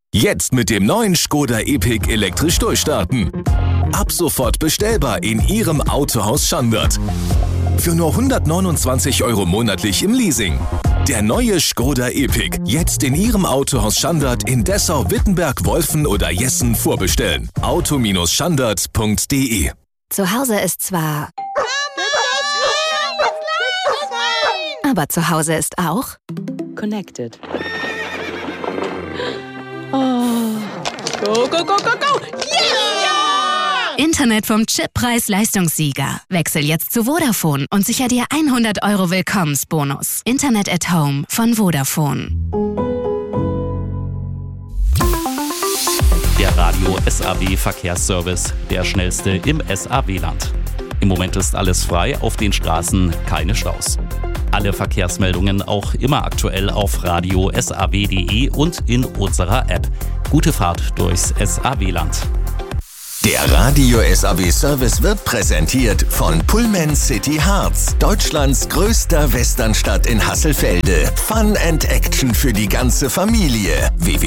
Jetzt mit dem neuen Škoda Epiq elektrisch durchstarten. Ab sofort bestellbar in Ihrem Autohaus Schandert. Für nur 129 € monatlich im Leasing. Der neue Škoda Epiq. Jetzt in Ihrem Autohaus Schandert in Dessau, Wittenberg, Wolfen oder Jessen vorbestellen. auto-schandert.de. Zu Hause ist zwar... Aber zu Hause ist auch... Connected. Oh. Go, go, go, go, go! Yeah! Internet vom Chippreis-Leistungssieger. Wechsel jetzt zu Vodafone und sicher dir 100 € Willkommensbonus. Internet at Home von Vodafone. Der Radio SAW Verkehrsservice, der schnellste im SAW-Land. Im Moment ist alles frei, auf den Straßen keine Staus. Alle Verkehrsmeldungen auch immer aktuell auf radio-saw.de und in unserer App. Gute Fahrt durchs SAW-Land. Der Radio SAW Service wird präsentiert von Pullman City Harz, Deutschlands größter Westernstadt in Hasselfelde. Fun and Action für die ganze Familie.